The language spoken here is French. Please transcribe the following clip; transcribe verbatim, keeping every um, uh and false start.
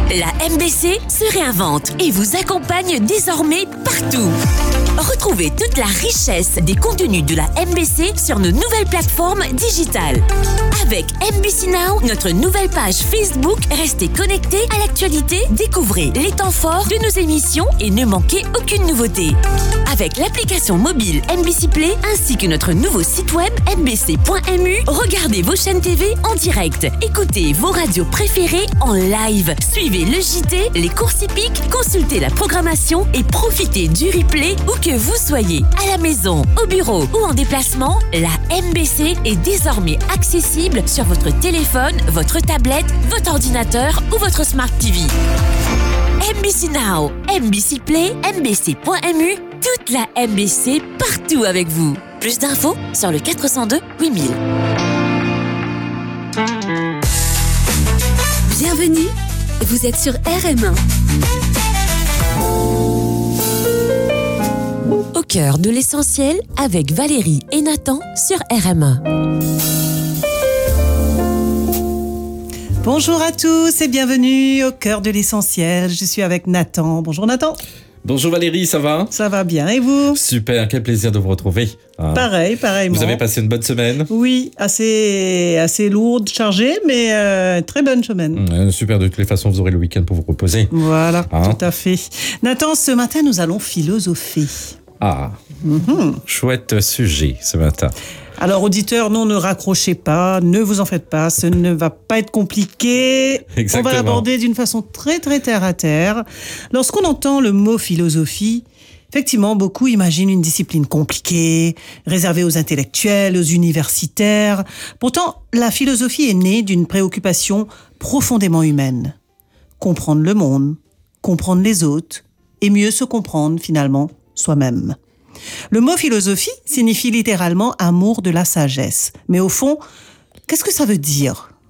La M B C se réinvente et vous accompagne désormais partout. Retrouvez toute la richesse des contenus de la M B C sur nos nouvelles plateformes digitales. Avec M B C Now, notre nouvelle page Facebook, restez connectés à l'actualité, découvrez les temps forts de nos émissions et ne manquez aucune nouveauté. Avec l'application mobile M B C Play ainsi que notre nouveau site web m b c point m u, regardez vos chaînes T V en direct, écoutez vos radios préférées en live, suivez le J T, les courses hippiques, consultez la programmation et profitez du replay où que vous soyez, à la maison, au bureau ou en déplacement. La M B C est désormais accessible sur votre téléphone, votre tablette, votre ordinateur ou votre Smart T V. M B C Now, M B C Play, m b c point m u, toute la M B C partout avec vous. Plus d'infos sur le quatre zéro deux huit mille. Bienvenue, vous êtes sur R M un. Au cœur de l'essentiel avec Valérie et Nathan sur R M un. Bonjour à tous et bienvenue au cœur de l'essentiel. Je suis avec Nathan. Bonjour Nathan. Bonjour Valérie, ça va ? Ça va bien et vous ? Super, quel plaisir de vous retrouver. Ah. Pareil, pareillement. Vous avez passé une bonne semaine ? Oui, assez, assez lourde, chargée, mais euh, très bonne semaine. Mmh, super, de toutes les façons, vous aurez le week-end pour vous reposer. Voilà, ah. tout à fait. Nathan, ce matin, nous allons philosopher. Ah, mmh. Chouette sujet ce matin. Alors, auditeurs, non, ne raccrochez pas, ne vous en faites pas, ce ne va pas être compliqué. Exactement. On va l'aborder d'une façon très, très terre à terre. Lorsqu'on entend le mot philosophie, effectivement, beaucoup imaginent une discipline compliquée, réservée aux intellectuels, aux universitaires. Pourtant, la philosophie est née d'une préoccupation profondément humaine. Comprendre le monde, comprendre les autres, et mieux se comprendre, finalement, soi-même. Le mot philosophie signifie littéralement amour de la sagesse. Mais au fond, qu'est-ce que ça veut dire, en fait ?